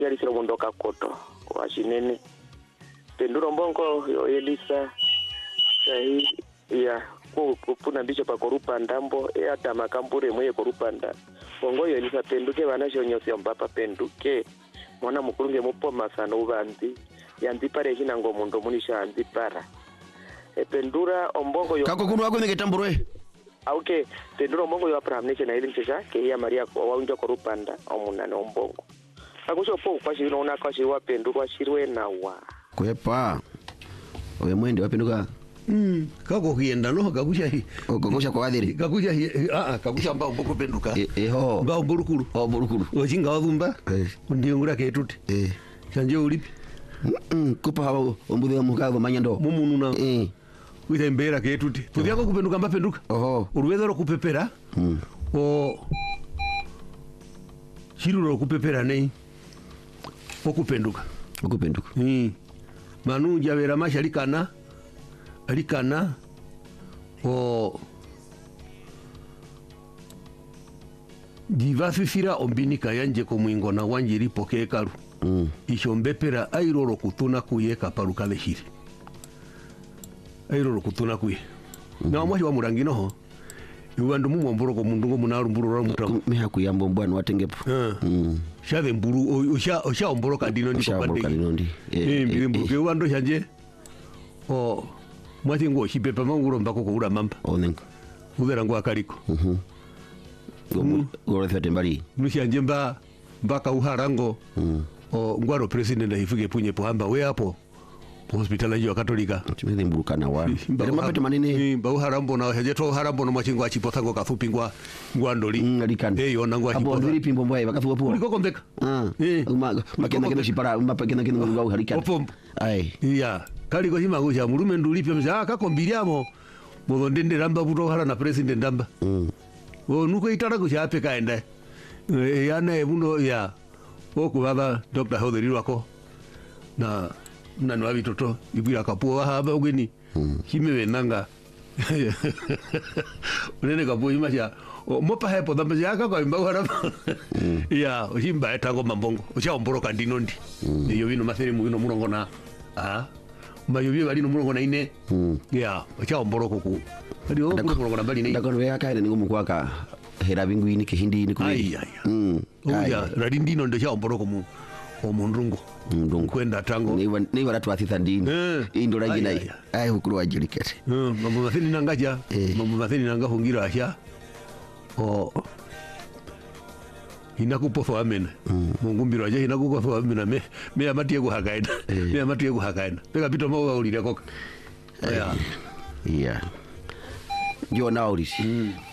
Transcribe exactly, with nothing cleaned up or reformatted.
yali siro mundoka koto wa shinene penduro mbongo yo Elisa sahi ya kupuna ndicho pa korupanda mbo e ata makambure mwe korupanda bongo yo Elisa penduke banasho nyosyo mbapa penduke mwana mukurunge mupo masano ubanzi yanzi pare hina ngo mundo munisha anzi para e pendura ombongo yo kako kunu wako ngetamburwe auke pendura ombongo yo Abraham nation na ili nchesha ke ya Maria kwa waunja korupanda omunane ombongo akusho po kwa shiro una kwa shiro pendu kwa shirwe nawa kwepa oye mwende wapenduka mm kako kienda no kakusha hi kakusha kwa adhiri kakusha hi a a kakusha mbao mboko penduka eh eh ho mbao burukuru ho burukuru ojinga wazumba eh ndiye ngura ketuti eh chanje ulipi mm kupa hawo ombuze mukago manyando mumunu na eh wita mbera ketuti tudyako kupenduka mbapenduka oho uruwezo ro kupepera mm o shiru ro kupepera nei okupenduka okupenduka mm manu javera masharikana alikana o divafifira ombinika yanje ko mwingo na wanjiri pokekaru mm ishombepera airoro kutuna kuyeka paruka lehiri airoro kutuna kuye mm. na mwashi wa murangino ho iwandu mumwomboro ko mundu ngo munaru mburu ra mutamu meha kuyamba mbwana watengepo uh. mm shave mburu osha osha omboro kadino ndi ko kadino eh mbiri mburu iwandu shanje o mwati ngo shipepa manguro mbako ko ura mamba onenga udera ngo akaliko mhm gomu gore thate mbali nushanje mba mbaka uharango mm. o ngwaro president ifike punye pohamba we hapo hospital ya Katolika chimeze mbulukana wana bale mapete manene ba uharambo na haje to uharambo no machingo achipotango kafupi ngwa ngwandoli ngalikana eh yona ngwa apo ndiri pimbo mbaye bakafuwa po uliko kombeka ah uma makena kino shipara mapakena kino ngwa uhalikana ai iya kaliko hima kuja murume ndulipye mza akakombiriamo mo ndende ramba buto hala na president ndamba mm o nuko itara kuja ape kaenda e yana ebuno ya oku baba Doctor Hoderi wako na nanu abitoto ibira kapuwa haba ugeni mm. himewe nanga unene kapuwa himasha mopa hepo dhambe yaka kwa imba harapa mm. ya himba etango mambongo ucha omboro kandino ndi mm. iyo vino maseri muino murongo na ah mayobi bali no murongo na ine mm. ya ucha omboro kuku ali o murongo na bali ne ndakano we akaire ningo mukwaka hera bingwini kihindi ni kule ai ai mm ya radindino ndo cha omboro kumu omundungu ndungu kwenda tango ni ni baratu athitha ndini eh indo rangi nai ai hukuru wajilikete eh mambo mathini nangaja mambo mathini nanga hungira asha o inakupofa amena mungumbiro aje inakupofa amena me me amati yego hakaida me amati yego hakaida peka pito mawa ulire koka ya ya yo na ulisi